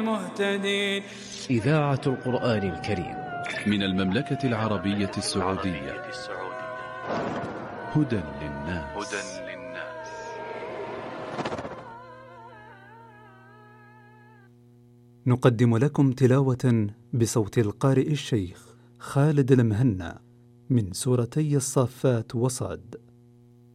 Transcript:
مهتدين. إذاعة القرآن الكريم من المملكة العربية السعودية. هدى للناس. نقدم لكم تلاوة بصوت القارئ الشيخ خالد المهنا من سورتي الصافات وصاد.